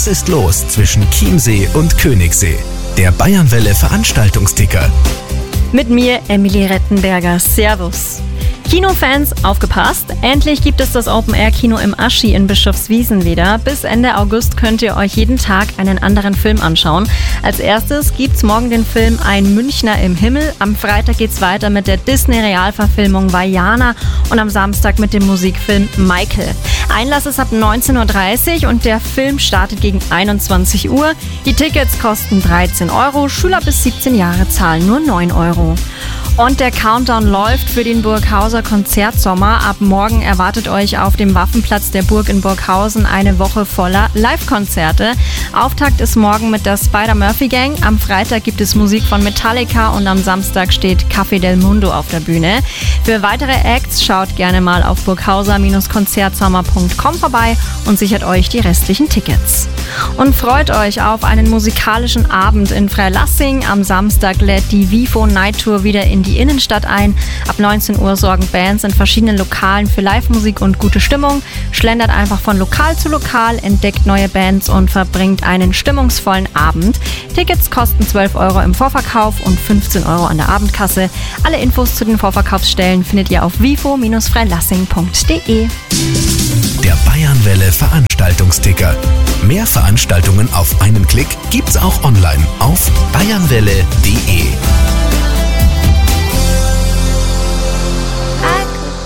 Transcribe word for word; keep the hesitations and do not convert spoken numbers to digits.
Was ist los zwischen Chiemsee und Königssee? Der Bayernwelle Veranstaltungsticker. Mit mir, Emilie Rettenberger. Servus. Kinofans, aufgepasst! Endlich gibt es das Open-Air-Kino im Aschi in Bischofswiesen wieder. Bis Ende August könnt ihr euch jeden Tag einen anderen Film anschauen. Als erstes gibt's morgen den Film Ein Münchner im Himmel. Am Freitag geht's weiter mit der Disney-Realverfilmung Vaiana und am Samstag mit dem Musikfilm Michael. Einlass ist ab neunzehn Uhr dreißig und der Film startet gegen einundzwanzig Uhr. Die Tickets kosten dreizehn Euro, Schüler bis siebzehn Jahre zahlen nur neun Euro. Und der Countdown läuft für den Burghauser Konzertsommer. Ab morgen erwartet euch auf dem Waffenplatz der Burg in Burghausen eine Woche voller Live-Konzerte. Auftakt ist morgen mit der Spider-Murphy-Gang. Am Freitag gibt es Musik von Metallica und am Samstag steht Café del Mundo auf der Bühne. Für weitere Acts schaut gerne mal auf burghauser Konzertsommer punkt com vorbei und sichert euch die restlichen Tickets. Und freut euch auf einen musikalischen Abend in Freilassing. Am Samstag lädt die Vivo Night Tour wieder in die Innenstadt ein. Ab neunzehn Uhr sorgen Bands in verschiedenen Lokalen für Live-Musik und gute Stimmung. Schlendert einfach von Lokal zu Lokal, entdeckt neue Bands und verbringt einen stimmungsvollen Abend. Tickets kosten zwölf Euro im Vorverkauf und fünfzehn Euro an der Abendkasse. Alle Infos zu den Vorverkaufsstellen findet ihr auf vivo Freilassing punkt de. Der Bayernwelle Veranstaltungsticker. Mehr Veranstaltungen auf einen Klick gibt's auch online auf bayernwelle punkt de.